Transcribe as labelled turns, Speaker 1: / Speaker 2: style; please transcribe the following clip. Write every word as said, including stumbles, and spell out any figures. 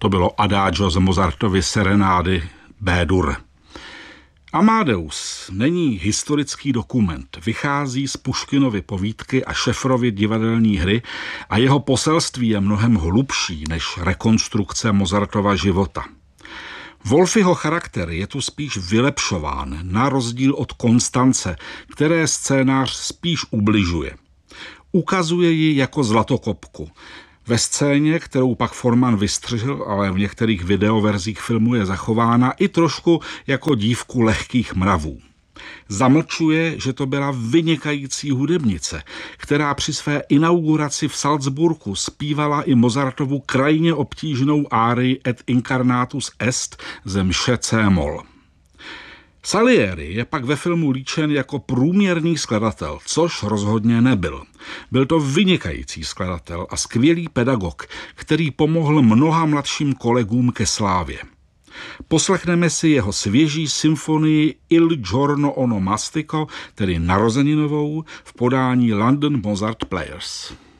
Speaker 1: To bylo Adagio z Mozartovy serenády B-dur. Amadeus není historický dokument, vychází z Puškinovy povídky a Šefrovy divadelní hry a jeho poselství je mnohem hlubší než rekonstrukce Mozartova života. Wolfiho charakter je tu spíš vylepšován, na rozdíl od Konstance, které scénář spíš ubližuje. Ukazuje ji jako zlatokopku. Ve scéně, kterou pak Forman vystřihl, ale v některých videoverzích filmu je zachována, i trošku jako dívku lehkých mravů. Zamlčuje, že to byla vynikající hudebnice, která při své inauguraci v Salzburgu zpívala i Mozartovu krajně obtížnou árii Et incarnatus est ze mše C-moll. Salieri je pak ve filmu líčen jako průměrný skladatel, což rozhodně nebyl. Byl to vynikající skladatel a skvělý pedagog, který pomohl mnoha mladším kolegům ke slávě. Poslechneme si jeho svěží symfonii Il giorno onomastico, tedy narozeninovou, v podání London Mozart Players.